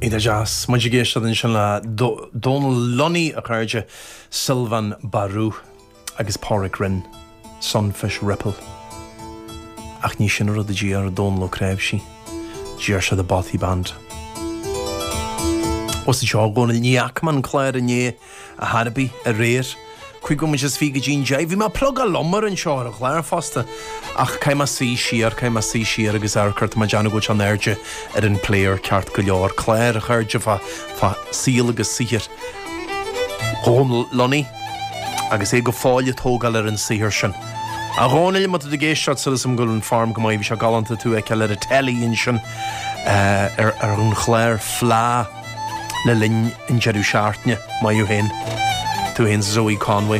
Ida jazz, muid géiste den sin le Donal Lunny a chuirde Sylvan Barú agus Pádraig Rinn, Sunfish Ripple. Ach ní sin rud a dí ar a Donal ó Craibh sí, díar se de Bothy Band. Os i seo gona níachman chléir a né a Harabí a réir, chuig go muid is fi go dín jai, bhí má plug a lomar an seo a chléir fasta, ach caim a sí siar agus arcart ma deanna go an airde ar an pléir ceart go leor chléir a chuirde fa síl agus sihir. Donal Lunny agus é go fáile tógal ar an sihir sin. A ghánail mat a géisiad sulas go an farm go maith bhí se galanta tú ag ar a telíonn sin ar an chléir flá le linn in Jeru Seartne maiú hen. Tú hen Zoe Conway.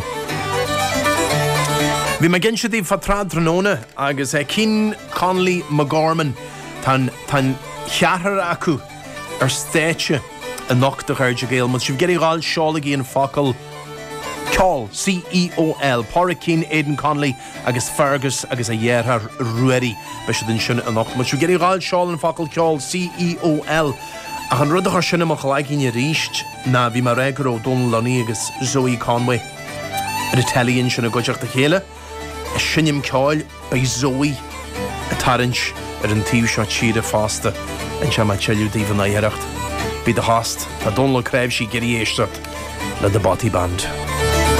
Bhí me gin siad fa trad tróna agus cín Conley McGorman tan cheathar acu ar stéitse a nocht a chuirde géal, mas sibh geirí gáil seála í an focail Ceol, C-E-O-L, Pádraig Cín, Aidan Conley agus Fergus agus a dhéarthar ruairí be se den sin a nocht. Mas sibh geirí gáil seála an focail Ceol, C-E-O-L. Ach an rud a chu sinna mo chalaigín a ríist na bhí mar réigur ó Donal Lunny agus Zoe Conway ar a telíonn sin a goideach a chéile a sinnim ceáil bei Zoe a tarint ar an tíú seo siad a fásta an se mai teiliú díomh na dhéireacht. Bí de hást tá Donal ó Craibh sí geirí éisteart le de Bothy Band.